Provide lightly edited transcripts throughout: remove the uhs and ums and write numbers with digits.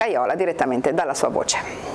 Gaiola direttamente dalla sua voce.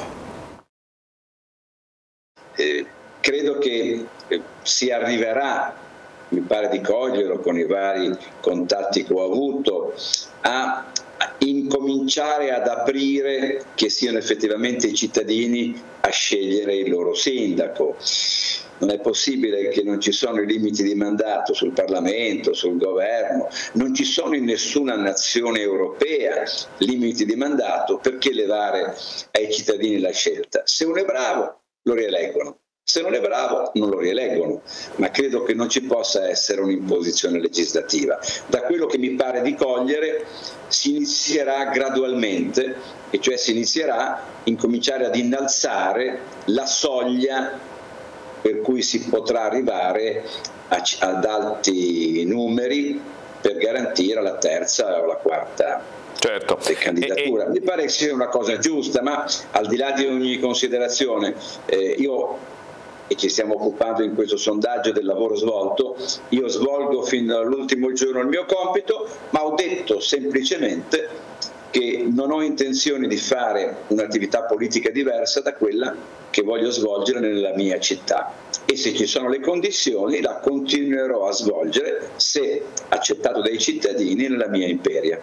Credo che si arriverà, mi pare di coglierlo con i vari contatti che ho avuto, a incominciare ad aprire che siano effettivamente i cittadini a scegliere il loro sindaco. Non è possibile che non ci sono i limiti di mandato sul Parlamento, sul governo, non ci sono in nessuna nazione europea limiti di mandato, perché levare ai cittadini la scelta? Se uno è bravo lo rieleggono, se non è bravo non lo rieleggono, ma credo che non ci possa essere un'imposizione legislativa. Da quello che mi pare di cogliere si inizierà gradualmente, e cioè si inizierà a incominciare ad innalzare la soglia per cui si potrà arrivare ad alti numeri per garantire la terza o la quarta candidatura. Mi pare che sia una cosa giusta, ma al di là di ogni considerazione, io, e ci stiamo occupando in questo sondaggio del lavoro svolto, io svolgo fino all'ultimo giorno il mio compito, ma ho detto semplicemente che non ho intenzione di fare un'attività politica diversa da quella che voglio svolgere nella mia città, e se ci sono le condizioni la continuerò a svolgere, se accettato dai cittadini, nella mia imperia.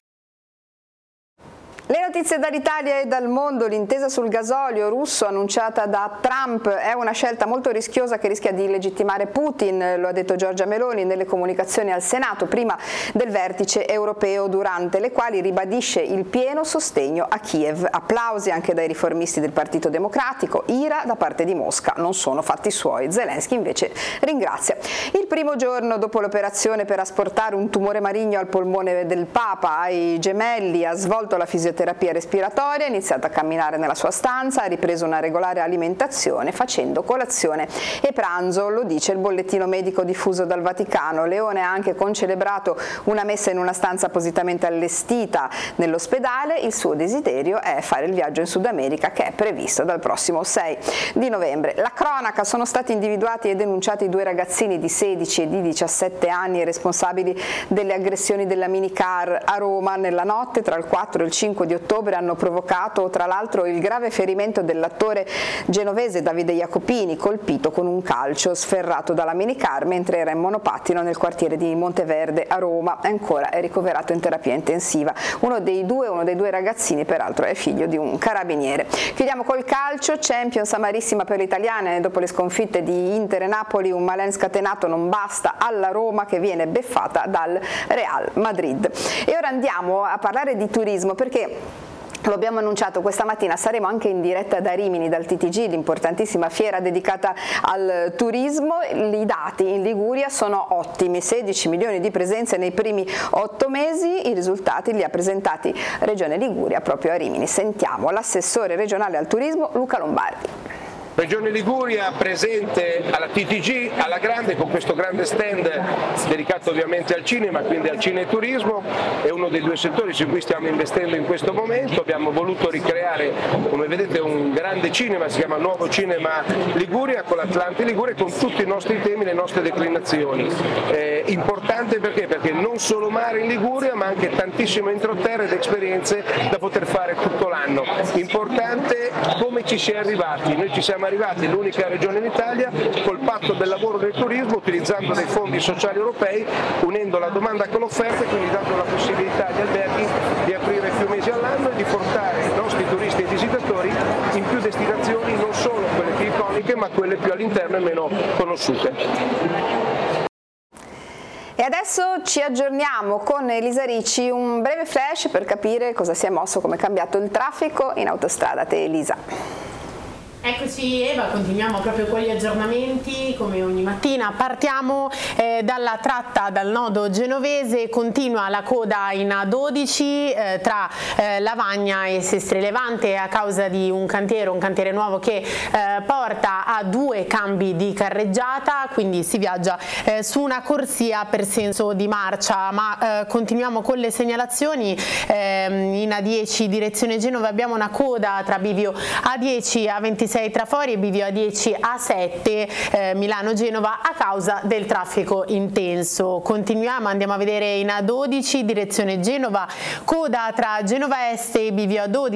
Le notizie dall'Italia e dal mondo. L'intesa sul gasolio russo annunciata da Trump è una scelta molto rischiosa che rischia di legittimare Putin, lo ha detto Giorgia Meloni nelle comunicazioni al Senato prima del vertice europeo, durante le quali ribadisce il pieno sostegno a Kiev. Applausi anche dai riformisti del Partito Democratico, ira da parte di Mosca, non sono fatti suoi. Zelensky invece ringrazia. Il primo giorno dopo l'operazione per asportare un tumore maligno al polmone del Papa ai gemelli, ha svolto la fisioterapia respiratoria, ha iniziato a camminare nella sua stanza, ha ripreso una regolare alimentazione facendo colazione e pranzo, lo dice il bollettino medico diffuso dal Vaticano. Leone ha anche concelebrato una messa in una stanza appositamente allestita nell'ospedale. Il suo desiderio è fare il viaggio in Sud America, che è previsto dal prossimo 6 di novembre. La cronaca: sono stati individuati e denunciati 2 ragazzini di 16 e di 17 anni responsabili delle aggressioni della minicar a Roma nella notte tra il 4 e il 5 di ottobre. Hanno provocato tra l'altro il grave ferimento dell'attore genovese Davide Jacopini, colpito con un calcio sferrato dalla minicar mentre era in monopattino nel quartiere di Monteverde a Roma. Ancora è ricoverato in terapia intensiva. Uno dei due ragazzini peraltro è figlio di un carabiniere. Chiudiamo col calcio. Champions amarissima per le italiane dopo le sconfitte di Inter e Napoli. Un Malen scatenato non basta alla Roma, che viene beffata dal Real Madrid. E ora andiamo a parlare di turismo, perché lo abbiamo annunciato questa mattina, saremo anche in diretta da Rimini, dal TTG, l'importantissima fiera dedicata al turismo. I dati in Liguria sono ottimi: 16 milioni di presenze nei primi 8 mesi. I risultati li ha presentati Regione Liguria proprio a Rimini. Sentiamo l'assessore regionale al turismo Luca Lombardi. Regione Liguria presente alla TTG, alla grande, con questo grande stand dedicato ovviamente al cinema, quindi al cineturismo. È uno dei 2 settori su cui stiamo investendo in questo momento. Abbiamo voluto ricreare, come vedete, un grande cinema, si chiama Nuovo Cinema Liguria, con l'Atlante Liguria, con tutti i nostri temi, le nostre declinazioni. Importante perché non solo mare in Liguria, ma anche tantissimo entroterra ed esperienze da poter fare tutto l'anno. Importante come ci si è arrivati. Noi ci siamo arrivati, l'unica regione in Italia, col patto del lavoro del turismo, utilizzando dei fondi sociali europei, unendo la domanda con l'offerta, e quindi dando la possibilità agli alberghi di aprire più mesi all'anno e di portare i nostri turisti e visitatori in più destinazioni, non solo quelle più iconiche, ma quelle più all'interno e meno conosciute. E adesso ci aggiorniamo con Elisa Ricci, un breve flash per capire cosa si è mosso, come è cambiato il traffico in autostrada. Te Elisa. Eccoci Eva, continuiamo proprio con gli aggiornamenti come ogni mattina. Partiamo dalla tratta dal nodo genovese, continua la coda in A12 tra Lavagna e Sestri Levante a causa di un cantiere nuovo che porta a 2 cambi di carreggiata, quindi si viaggia su una corsia per senso di marcia. Ma continuiamo con le segnalazioni. In A10 direzione Genova abbiamo una coda tra bivio A10 a 26 Trafori e bivio A10 A7 Milano-Genova a causa del traffico intenso. Continuiamo, andiamo a vedere in A12 direzione Genova, coda tra Genova Est e bivio A12